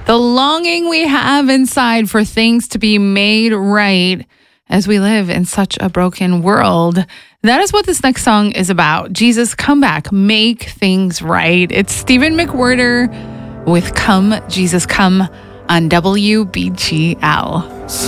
the longing we have inside for things to be made right as we live in such a broken world. That is what this next song is about. Jesus, come back, make things right. It's Stephen McWhirter with Come, Jesus, Come on WBGL.